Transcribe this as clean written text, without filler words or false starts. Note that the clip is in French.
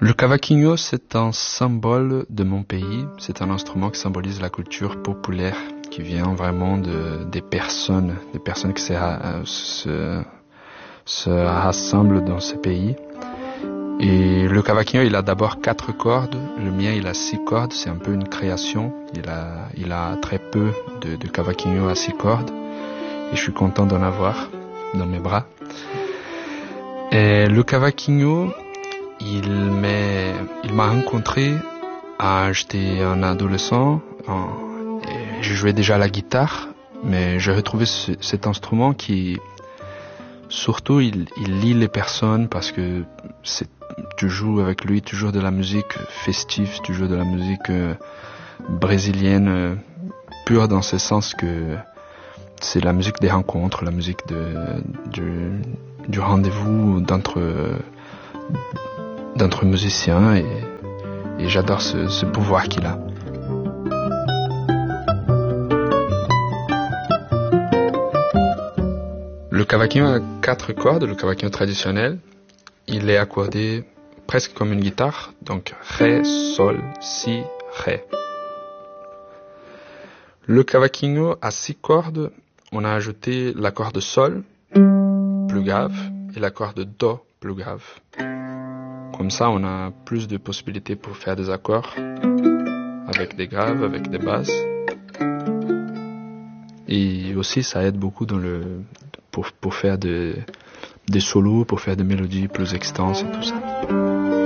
Le cavaquinho, c'est un symbole de mon pays. C'est un instrument qui symbolise la culture populaire, qui vient vraiment des personnes qui se rassemblent dans ce pays. Et le cavaquinho, il a d'abord 4 cordes. Le mien, il a 6 cordes. C'est un peu une création. Il a très peu de cavaquinho à 6 cordes. Et je suis content d'en avoir dans mes bras. Et le cavaquinho, il m'a rencontré quand j'étais un adolescent. Je jouais déjà la guitare, mais j'ai retrouvé cet instrument qui, surtout, il lie les personnes parce que tu joues avec lui toujours de la musique festive, tu joues de la musique brésilienne, pure dans ce sens que c'est la musique des rencontres, la musique du rendez-vous d'entre musiciens et j'adore ce pouvoir qu'il a. Le cavaquinho a 4 cordes, le cavaquinho traditionnel. Il est accordé presque comme une guitare, donc Ré, Sol, Si, Ré. Le cavaquinho a 6 cordes. On a ajouté la corde Sol, plus grave, et la corde Do, plus grave. Comme ça, on a plus de possibilités pour faire des accords avec des graves, avec des basses. Et aussi, ça aide beaucoup pour faire des solos, pour faire des mélodies plus extenses et tout ça.